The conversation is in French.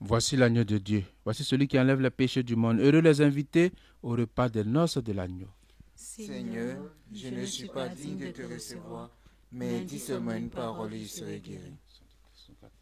Voici l'agneau de Dieu. Voici celui qui enlève les péchés du monde. Heureux les invités au repas des noces de l'agneau. Seigneur, je ne suis pas digne de te recevoir, mais dis seulement une parole et je serai guéri.